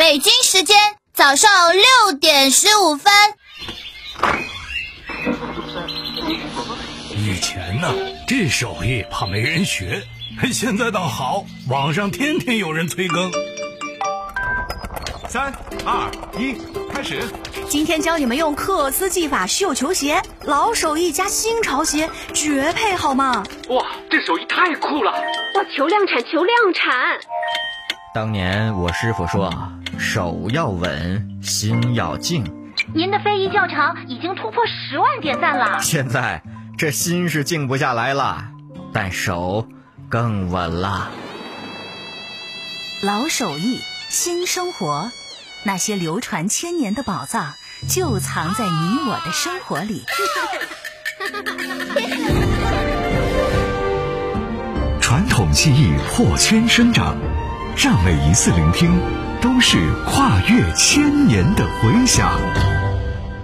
北京时间早上6:15。 以前呢，这手艺怕没人学，现在倒好，网上天天有人催更。 3、2、1，开始。 今天教你们用克斯技法绣球鞋，老手艺加新潮鞋，绝配好吗？ 哇，这手艺太酷了！ 哇，求量产，求量产！ 当年我师傅说，手要稳，心要静。 您的非遗教场已经突破10万点赞了。 现在这心是静不下来了，但手更稳了。 老手艺，新生活，那些流传千年的宝藏就藏在你我的生活里。 传统技艺破圈生长，让每一次聆听都是跨越千年的回响。